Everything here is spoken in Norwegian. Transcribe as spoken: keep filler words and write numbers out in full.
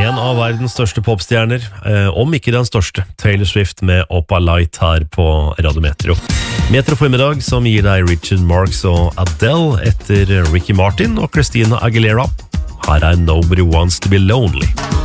En av verdens største popstjerner, eh, om ikke den største, Taylor Swift med Oppa Light her på Radio Metro. Metro formiddag som gir deg Richard Marx og Adele etter Ricky Martin og Christina Aguilera. Her er Nobody Wants to be Lonely.